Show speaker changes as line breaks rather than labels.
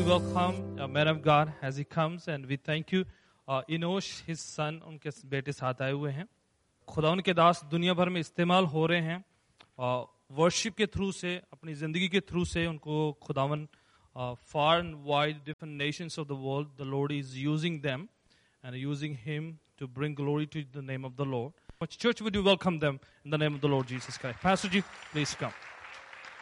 welcome a man of God as he comes, and we thank you. Enosh, his son, उनके बेटे साथ आए हुए हैं. खुदा उनके दास दुनिया भर में इस्तेमाल हो रहे हैं. वर्शिप के थ्रू से, अपनी जिंदगी के थ्रू से उनको खुदावन far and wide different nations of the world, the Lord is using them and using him to bring glory to the name of the Lord. Church, would you welcome them in the name of the Lord Jesus Christ? Pastor G, please come.